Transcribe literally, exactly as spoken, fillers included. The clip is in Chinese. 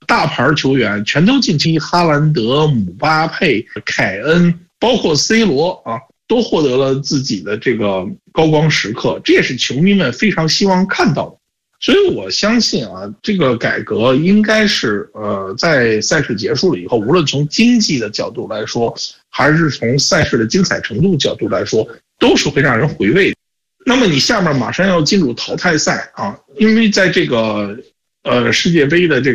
大牌球员全都近期，哈兰德、姆巴佩、凯恩，包括 C 罗啊，都获得了自己的这个高光时刻，这也是球迷们非常希望看到的。所以我相信啊，这个改革应该是呃，在赛事结束了以后，无论从经济的角度来说，还是从赛事的精彩程度角度来说，都是会让人回味的。那么你下面马上要进入淘汰赛啊，因为在这个呃世界杯的这个